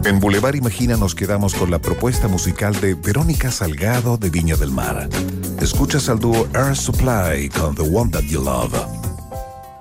En Boulevard Imagina nos quedamos con la propuesta musical de Verónica Salgado de Viña del Mar. Escuchas al dúo Air Supply con The One That You Love.